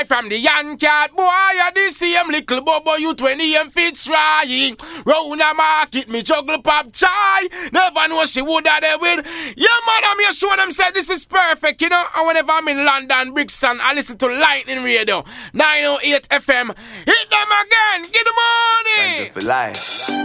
From the Yankat boy, I the same little bobo youth when he fit try. Round a market, me juggle pop chai. Never know she would have there with. Yeah, man, I'm here showing them say this is perfect, you know. And whenever I'm in London, Brixton, I listen to Lightning Radio 908 FM. Hit them again. Good morning. For life.